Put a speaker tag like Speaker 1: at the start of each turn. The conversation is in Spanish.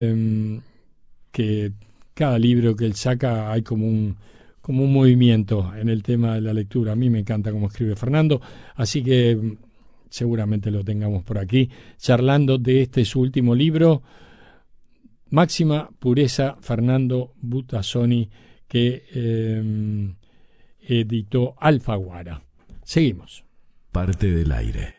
Speaker 1: que cada libro que él saca hay como un movimiento en el tema de la lectura. A mí me encanta cómo escribe Fernando, así que seguramente lo tengamos por aquí charlando de su último libro, Máxima Pureza, Fernando Butazzoni, que editó Alfaguara. Seguimos.
Speaker 2: Parte del aire.